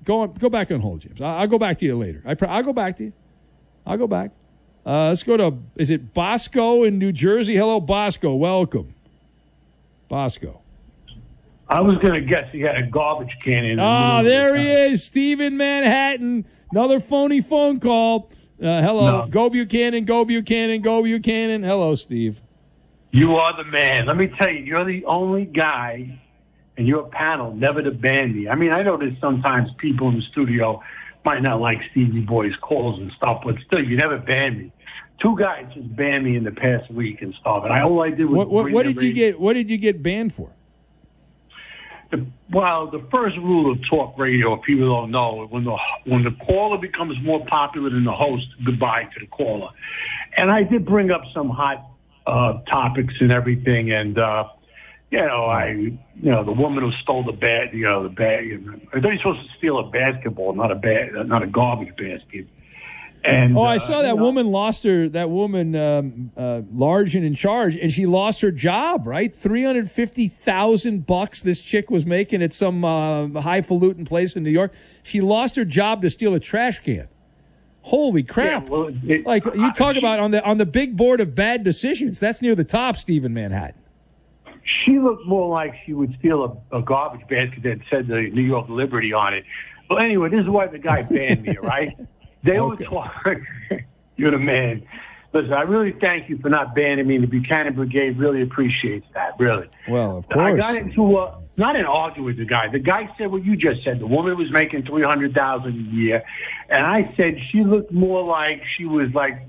Go back on hold, James. I'll go back to you later. I'll go back to you. I'll go back. Let's go to, is it Bosco in New Jersey? Hello, Bosco. Welcome. Bosco. I was going to guess he had a garbage can in. There he is, Steve in Manhattan. Another phony phone call. Hello. No. Go Buchanan, go Buchanan, go Buchanan. Hello, Steve. You are the man. Let me tell you, you're the only guy in your panel never to ban me. I mean, I know there's sometimes people in the studio might not like Stevie Boy's calls and stuff, but still, you never ban me. 2 guys just banned me in the past week and stuff, and all I did was what did you get? What did you get banned for? The first rule of talk radio, if people don't know, when the caller becomes more popular than the host, goodbye to the caller. And I did bring up some hot topics and everything, and the woman who stole the bag. I thought you're supposed to steal a basketball, not a garbage basket. And I saw that woman lost her. That woman, large and in charge, and she lost her job. Right, $350,000 this chick was making at some highfalutin place in New York. She lost her job to steal a trash can. Holy crap! Yeah, well, you talk about on the big board of bad decisions. That's near the top, Steve in Manhattan. She looked more like she would steal a garbage basket that said the New York Liberty on it. Well, anyway, this is why the guy banned me. Right. They were talking. You're the man. Listen, I really thank you for not banning me. The Buchanan Brigade really appreciates that, really. Well, of course. I got into not an argument with the guy. The guy said what you just said. The woman was making $300,000 a year, and I said she looked more like she was like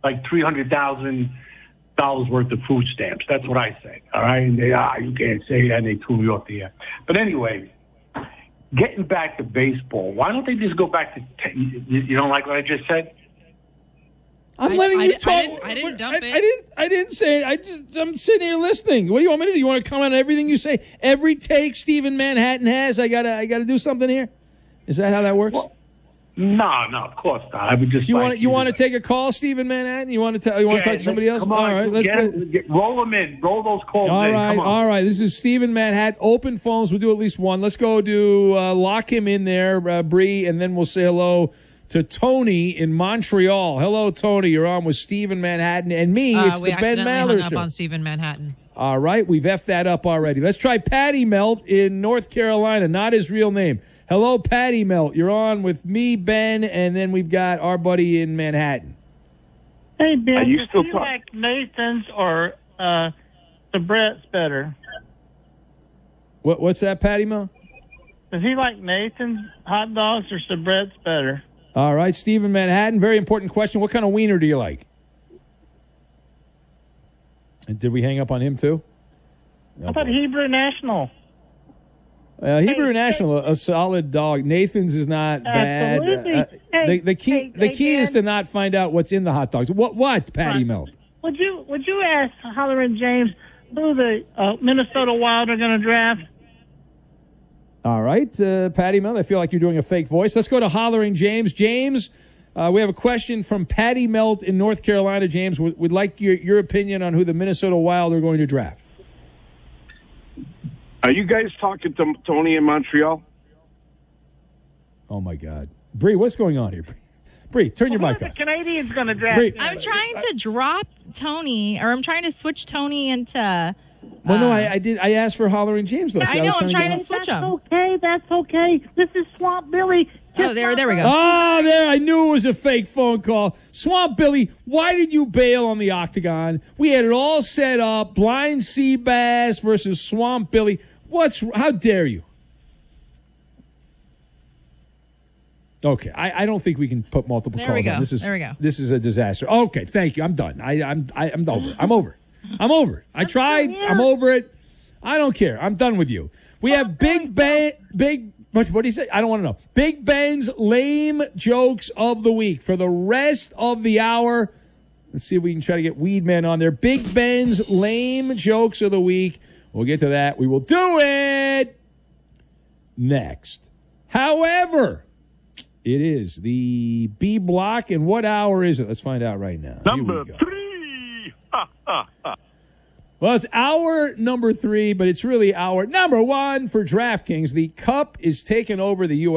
$300,000 worth of food stamps. That's what I said. All right, and they you can't say that. And they threw me off the air. But anyway. Getting back to baseball, why don't they just go back to you don't like what I just said? I'm letting you talk. I didn't dump it. I didn't say it. I'm sitting here listening. What do you want me to do? You want to comment on everything you say? Every take Stephen Manhattan has, I gotta do something here? Is that how that works? Well, no, of course not. I would just. You want to take a call, Stephen Manhattan? You want to talk to somebody else? Come on, all right, roll them in. Roll those calls all in. Right, come on. all right. This is Stephen Manhattan. Open phones. We'll do at least one. Let's go to lock him in there, Bree, and then we'll say hello to Tony in Montreal. Hello, Tony. You're on with Stephen Manhattan and me. It's the Ben Maller hung up Show. On Stephen Manhattan. All right, we've effed that up already. Let's try Patty Melt in North Carolina. Not his real name. Hello, Patty Melt. You're on with me, Ben, and then we've got our buddy in Manhattan. Hey, Ben, do you like Nathan's or the Brett's better? What's that, Patty Melt? Does he like Nathan's hot dogs or Sabrett's better? All right, Stephen Manhattan, very important question. What kind of wiener do you like? And did we hang up on him, too? How about Hebrew National? Hebrew National, a solid dog. Nathan's is not bad. The key is to not find out what's in the hot dogs. What, Patty Melt? Would you ask Holler and James who the Minnesota Wild are going to draft? All right, Patty Melt. I feel like you're doing a fake voice. Let's go to Hollering James. James, we have a question from Patty Melt in North Carolina. James, we'd like your opinion on who the Minnesota Wild are going to draft. Are you guys talking to Tony in Montreal? Oh, my God. Bree, what's going on here? Bree, turn your mic on. The Canadians going to draft? Bree. I'm trying to drop Tony, or I'm trying to switch Tony into... Well, no, I did. I asked for Hollering James, though. I know, I'm trying to switch him. That's okay. This is Swamp Billy. Oh, there we go. Oh, there. I knew it was a fake phone call. Swamp Billy, why did you bail on the Octagon? We had it all set up. Blind Sea Bass versus Swamp Billy. How dare you? Okay, I don't think we can put multiple calls on. There we go. This is a disaster. Okay, thank you. I'm done. I'm over. I'm over. I tried. I'm over it. I don't care. I'm done with you. We have Big Ben. What do you say? I don't want to know. Big Ben's lame jokes of the week for the rest of the hour. Let's see if we can try to get Weedman on there. Big Ben's lame jokes of the week. We'll get to that. We will do it next. However, it is the B block. And what hour is it? Let's find out right now. Number 3. Well, it's hour number 3, but it's really hour number 1 for DraftKings. The Cup is taking over the U.S.